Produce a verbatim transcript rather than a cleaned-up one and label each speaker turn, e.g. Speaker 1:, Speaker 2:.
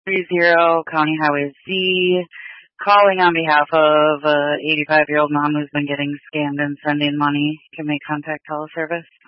Speaker 1: three zero County Highway Z, calling on behalf of a eighty-five-year-old mom who's been getting scammed and sending money. Can we contact teleservice?